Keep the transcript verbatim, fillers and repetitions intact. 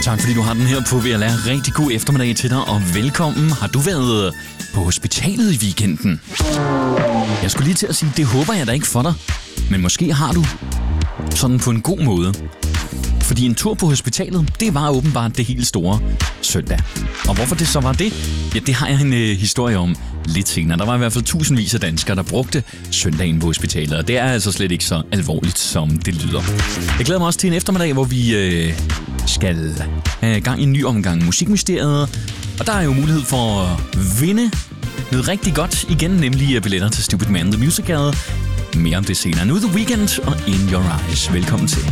Tak fordi du har den her på V L R. Rigtig god eftermiddag til dig, og velkommen. Har du været på hospitalet i weekenden? Jeg skulle lige til at sige, det håber jeg da ikke for dig. Men måske har du. Sådan på en god måde. Fordi en tur på hospitalet, det var åbenbart det helt store søndag. Og hvorfor det så var det? Ja, det har jeg en øh, historie om lidt senere. Der var i hvert fald tusindvis af danskere, der brugte søndagen på hospitalet. Og det er altså slet ikke så alvorligt, som det lyder. Jeg glæder mig også til en eftermiddag, hvor vi øh, skal have gang i en ny omgang Musikmysteriet. Og der er jo mulighed for at vinde noget rigtig godt igen, nemlig billetter til Stupid Man The Musical. Mere om det senere. Nu The Weeknd og In Your Eyes. Velkommen til.